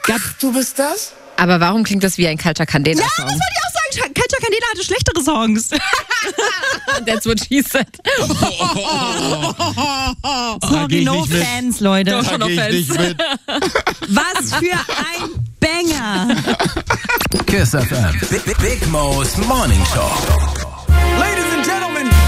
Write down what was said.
Du bist das? Aber warum klingt das wie ein Kalter Candela-Song? Ja, das wollte ich auch sagen. Kalter Candela hatte schlechtere Songs. That's what she said. Sorry, no Fans, Leute. Doch, schon no Fans. Was für ein Banger. Kiss FM. Big Mo's Morning Show.